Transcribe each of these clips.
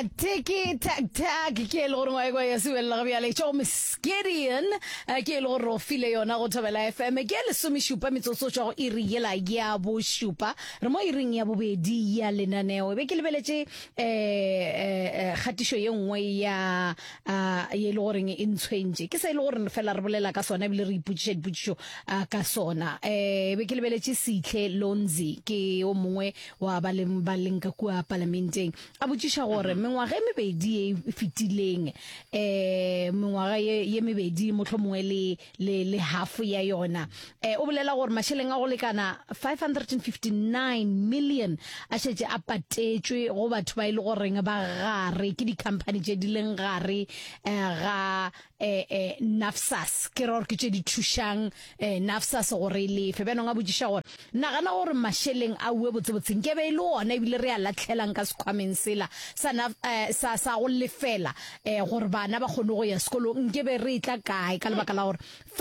tiki tak ke le gore wa ya siwela ga bjale tšo Gideon ke le gore o file yona go Thobela FM ke le somishupa metsotso tšwa go iri yela ya bo shupa re mo iring ya bobedi ya lenaneo be ke lebeletse khatišo ye nngwe ya ye le gore e ntshwentše ke se le gore fela re bolela ka sona bile re iputšiša diputšišo ka sona be ke lebeletse Sihle Lonzi ke o mongwe wa baleng ka kua parlamenteng a botšiša gore mengwaga e mebedi e fitileng mengwaga ye mebedi mohlomongwe le half ya yona o bolela gore mašheleng a go lekana 559 million a šetše a patetšwe go batho ba ile goreng ba gare ke di company tše di leng gare ga NAFSAS ke re ke tše di thušang NAFSAS gore lefe beno nga botšiša gore nagana gore mašheleng a ue botsebotseng ke be ile ona ebile re a latlhelang ka sekhwameng sela sa go lefela gore bana ba kgone go ya sekolong nke be re tla kae ka lebaka la gore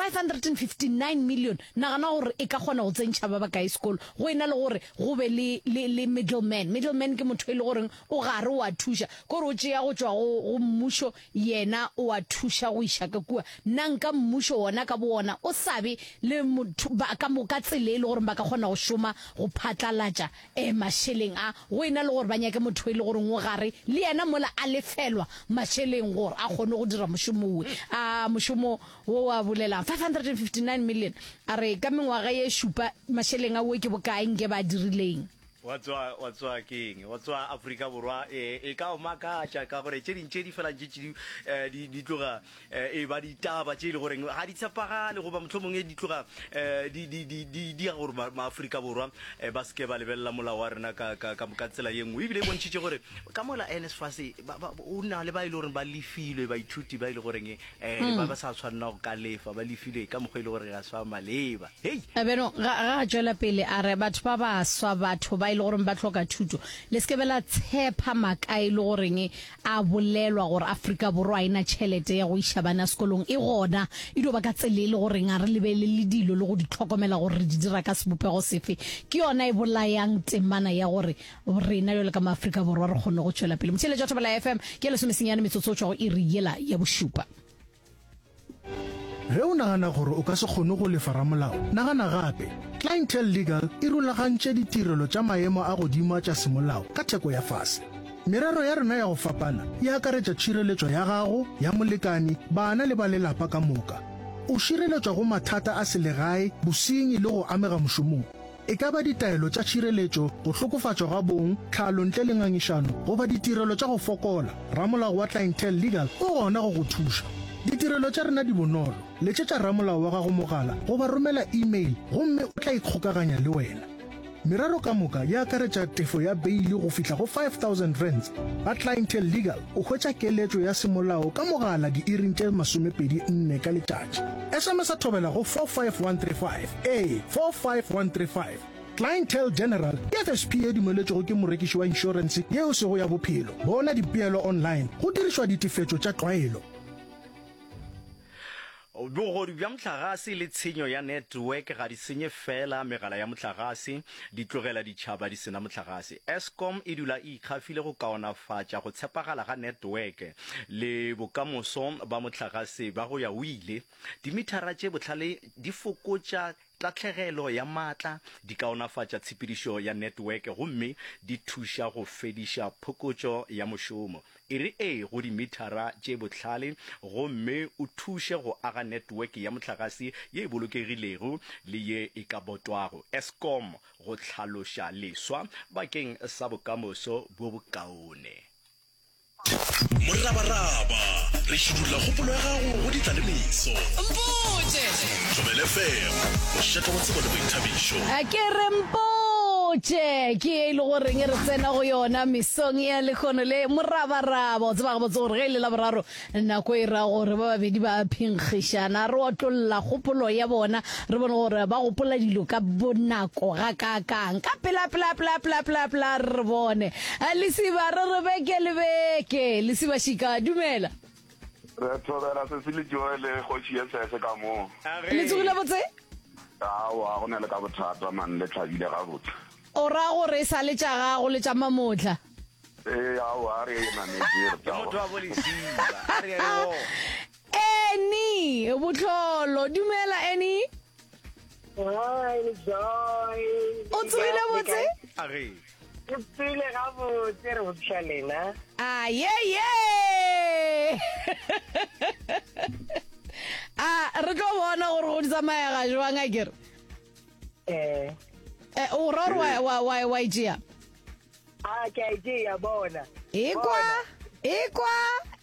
559 million nagana gore e ka kgona go tsentšha ba ba kae sekolo go ena le gore go be le middleman ke motho e le gore o gare o a thuša kore o tšea go tšwa go mmušo yena o a thuša go iša ka kua nanka mmušo wona ka bona o sabe le motho ba ka moka tsele le gore ba ka kgona go šoma go phatlalatša mašheleng a go ena le gore ba nyake motho e le gore o gare le yena mola a lefelwa mašheleng gore a kgone go dira mošomo mošomo wo wa bolela 559 million a re ka mengwaga ye šupa mašheleng a ke bokae nke ba dirileng watswa king watswa Afrika borwa e ka o makatša ka gore tše dintše di fela di tloga ba ditaba tše le gore ga di tshepagale goba mohlomongwe di tloga di ya gore maAfrika borwa ba seke ba lebelela molao wa rena ka tsela ye nngwe ebile e bontšhitše gore ka mola NSFAS o na le ba ile gore ba lefilwe baithuti ba ile goreng ba sa tshwanela go ka lefa ba lefilwe ka mokgwa ile gore ga swa maleba hei beno ga tšwela pele a re batho ba ba swa batho ba ile gore ba tloka thuto le se ke bela tshepa maka ile goreng a bolelwa gore Afrika borwa ina tšhelete ya go iša bana sekolong e gona e do ba ka tselele goreng a re lebele le dilo le go di tlhokomela gore di dira ka sebopego sefe ke yona e bolayang temana ya gore rena yo le ka maAfrika borwa re kgone go tšwela pele motšheletša Thobela FM ke le somesenyane metsotso tšwa go iri yela ya bošupa ge o nagana gore o ka se kgone go lefa ramolao nagana gape Clientele Legal e rulagantše ditirelo tša maemo a godimo tša semolao ka theko ya fase merero ya rena ya go fapana e akaretša tšhireletšo ya gago ya molekani bana le ba lelapa ka moka o šireletšwa go mathata a selegae bosenyi le go amega mošomong e ka ba ditaelo tša tšhireletšo go hlokofatšwa ga bong tlhalo ntle le ngangišano goba ditirelo tša go fokola ramolao wa Clientele Legal o gona go go thuša ditirelo tša rena di bonolo letšetša ramolao wa gago mogala goba romela email gomme o tla ikgokaganya le wena merero ka moka ya akaretša tefo ya beile go fihla go 5,000 rands ba Clientele Legal o hwetša keletšo ya semolao ka mogala diiring tše 24 ka letšatši SMS a Thobela go 45135 45135 Clientele General FSP e dumeletšego ke morekiši wa insurance yeo sego ya bophelo bona dipeelo online go dirišwa ditefetšo tša tlwaelo bogodu bja motlagase le tshenyo ya network ga di senye fela megala ya motlagase di tlogela ditšhaba di sena motlagase Eskom e dula e ikgafile go kaonafatša go tshepagala ga network le bokamoso ba motlagase ba go ya o ile dimithara tše bohlale di fokotša tatlhegelo ya maatla di kaonafatša tshepedišo ya network gomme di thuša go fediša phokotšo ya mošomo e re go dimithara tše bohlale gomme o thuše go aga network ya motlagase ye e bolokegilego le ye e ka botwago Eskom go hlaloša leswa bakeng sa bokamoso bo bokaone Morabaraba re šudola kgopolo ya gago go ditlalemiso mpotše Thobela FM o šetla go tseba le boithabišo ke re mpotše ke e le goreng re tsena go yona mesong ya lekgono le morabaraba o tseba gabotse gore ge e le la boraro nako e ra gore ba babedi ba phenkgišana re otlolola kgopolo ya bona re bone gore ba gopola dilo ka bonako ga kakang ka pela re bone Lesiba re beke le beke Lesiba Shika dumela re Thobela se le joele go tšea se ka mo le tsogile botse wa go na le ka bothata man le tlhabile ga botse o ra gore sa le tša gago le tša mamotla a re na ne ke motho wa bolesiba a re go Eni botlholo dumela Eni Hi, Joy. o tswile botse a re Ke tswile ga botse re botsa lena. ye re tlo bona gore go tsamaya ga jwang a kere o ra re wa ijea Ke a idea bona. ekwa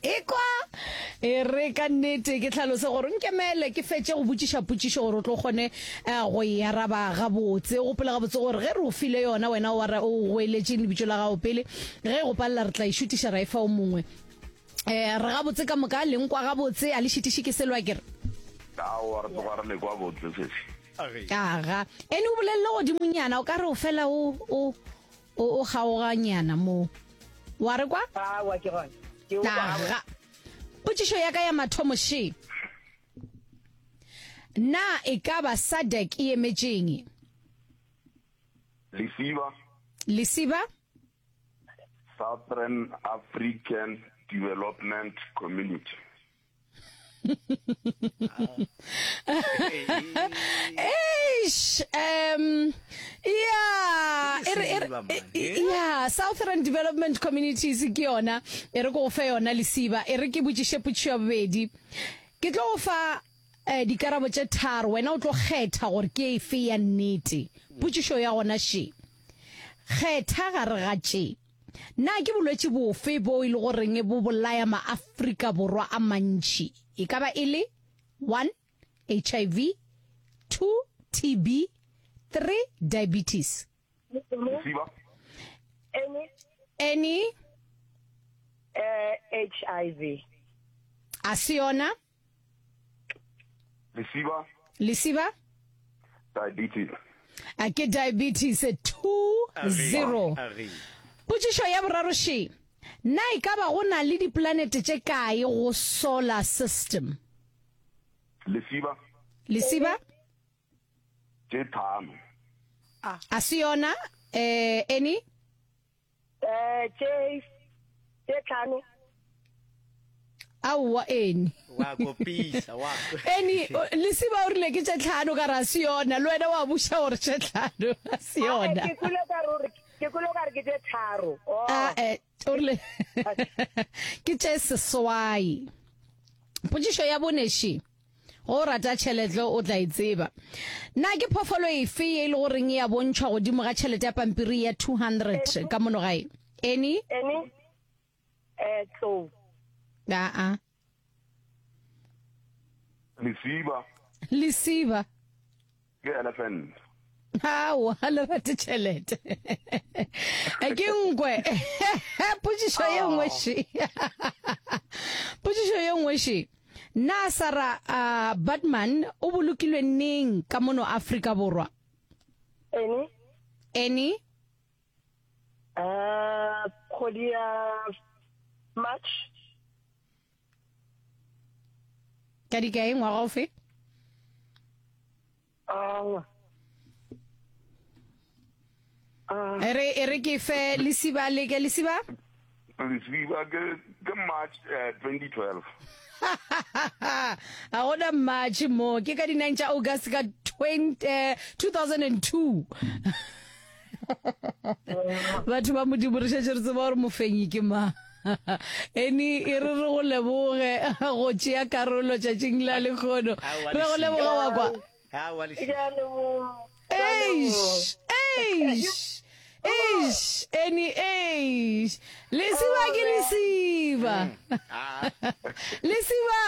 re ka nnete ke tlhalose gore nkemele ke fetse go botsiša potšišo gore o tlo kgone go e araba gabotse o gopola gabotse gore ge re o file yona wena o goeletše lebitso la gago pele ge go palela re tla e šutiša ra e fa o mongwe re gabotse ka moka leng kwa gabotse a le šitiše ke selwa kere aga ene o bolelele godimonyana o ka re o fela o kgaoganyana mo wa re kwa aga potšišo ya ka ya mathomoše na e ka ba sadek e emetšeng lesiba Southern African Development Community. Southern Development Communities ke yona e re go fa yona lesiba e re ke botšiše potšišo ya bobedi ke tlo go fa dikarabo tše tharo wena o tlo kgetha gore ke e fe ya nnete potšišo ya gona she kgetha gare ga tše na ke bolwetši bofe bo e le goreng bo bolaya maAfrika borwa a mantši e ka ba e le 1 HIV 2 TB 3 diabetes any HIV a se yona lesiba Diabetes. a ke diabetes 2-0 potšišo ya boraro she na e ka ba go na le diplanete tše kae go solar system lesiba tše tharo a se yona eni tše tlhano aowa eni wa kopisa wa eni lesiba o rile ke tše tlhano ka ra se yona le wena wa buša gore tše tlhano a se yona ke kulo ka re ke tše tharo o rile ke tše seswai potšišo ya boneši go rata tšhelete o tla e tseba na ke phofolo efe e le goreng ya bontšhwa godimo ga tšhelete ya pampiri ya 200 ka mono gae eni tlou lesiba ke elephant hawa le rate tšhelete ke nkwe potšišo ye nngwe she na Sarah Batman o bolokilwe neng ka mono Afrika borwa eni kgwedi ya March ka di kae ngwaga ofe ere ke fe lesiba le ke lesiba ke March 2012 a gona March mo ke ka di 9 tša August ka 2002 batho ba modimo re šetše re tseba gore mofenyi ke ma eni e re go leboge go tšea karolo tšatšing la lekgono re go leboga wa kwa eni lesiba ke lesiba lesiba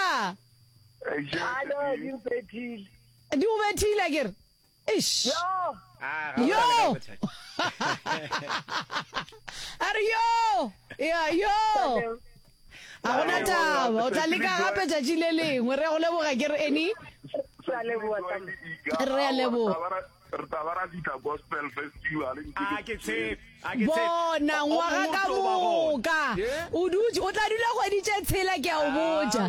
di o bethile kere yo are yo a gona taba o tla leka gape tšatši le lengwe re go leboga kere eni re a leboga re taba ra dita gospel festival bona ngwaga ka moka o tla dula kgwedi tše tshela ke a o botja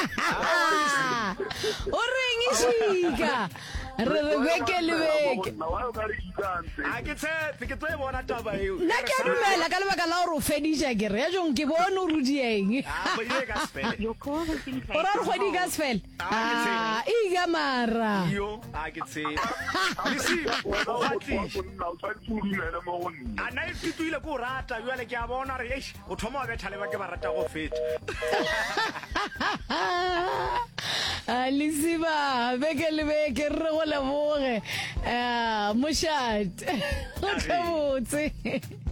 o reng ešika re beke le beke nna ke a dumela ka lebaka la gore o fedisa ke re ya jong ke bone o rudieng o ra re kgwedi ka sefela ika mara ana e fetoile ko rata jale ke a bona re o thoma wa betha le ba ke ba rata go feta Lisiba beke le beke re go leboge mošate o tlabotse